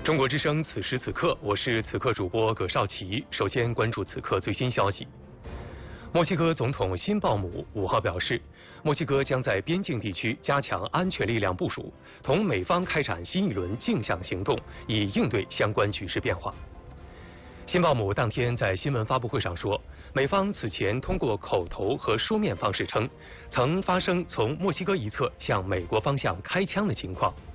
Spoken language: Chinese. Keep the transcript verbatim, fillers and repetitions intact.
中国之声，此时此刻，我是此刻主播葛少奇。首先关注此刻最新消息。墨西哥总统辛鲍姆五号表示，墨西哥将在边境地区加强安全力量部署，同美方开展新一轮镜像行动，以应对相关局势变化。辛鲍姆当天在新闻发布会上说，美方此前通过口头和书面方式称，曾发生从墨西哥一侧向美国方向开枪的情况，